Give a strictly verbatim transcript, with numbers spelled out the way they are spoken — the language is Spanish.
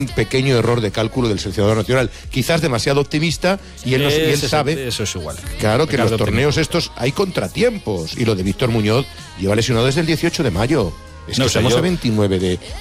un pequeño error de cálculo del seleccionador nacional, quizás demasiado optimista, y él, no, y él sabe, eso es igual. Claro, que en los torneos optimista. estos hay contratiempos, y lo de Víctor Muñoz lleva lesionado desde el dieciocho de mayo. Es No que sé, estamos yo... a veintinueve de